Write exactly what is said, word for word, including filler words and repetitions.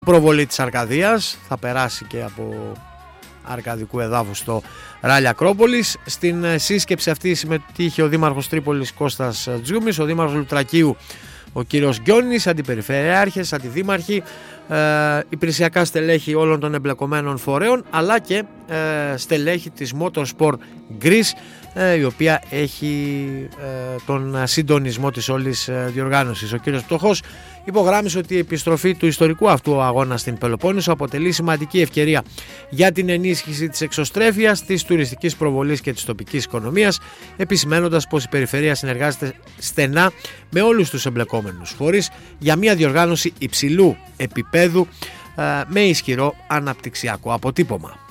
προβολή της Αρκαδίας, θα περάσει και από αρκαδικού εδάφους στο Ράλι Ακρόπολης. Στην σύσκεψη αυτή συμμετείχε ο Δήμαρχος Τρίπολης Κώστας Τζιούμης, ο Δήμαρχος Λουτρακίου ο κύριος Γκιόνης, αντιπεριφερειάρχες, αντιδήμαρχοι, ε, υπηρεσιακά στελέχη όλων των εμπλεκομένων φορέων, αλλά και ε, στελέχη της Motorsport Greece, ε, η οποία έχει ε, τον συντονισμό της όλης ε, διοργάνωσης. Ο κύριος Πτωχός υπογράμμισε ότι η επιστροφή του ιστορικού αυτού αγώνα στην Πελοπόννησο αποτελεί σημαντική ευκαιρία για την ενίσχυση της εξωστρέφειας, της τουριστικής προβολής και της τοπικής οικονομίας, επισημένοντας πως η περιφέρεια συνεργάζεται στενά με όλους τους εμπλεκόμενους φορείς για μια διοργάνωση υψηλού επίπεδου ε, με ισχυρό αναπτυξιακό αποτύπωμα.